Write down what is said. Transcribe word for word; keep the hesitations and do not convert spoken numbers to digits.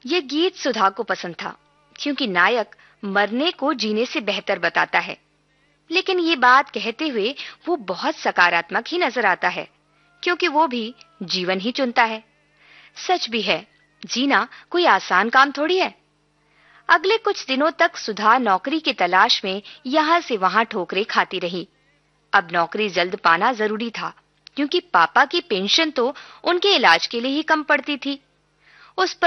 यह गीत सुधा को पसंद था, क्योंकि नायक मरने को जीने से बेहतर बताता है। लेकिन ये बात कहते हुए वो बहुत सकारात्मक ही नजर आता है, क्योंकि वो भी जीवन ही चुनता है। सच भी है, जीना कोई आसान काम थोड़ी है। अगले कुछ दिनों तक सुधा नौकरी की तलाश में यहाँ से वहां ठोकरें खाती रही। अब नौकरी जल्द पाना जरूरी था, क्योंकि पापा की पेंशन तो उनके इलाज के लिए ही कम पड़ती थी। उस पर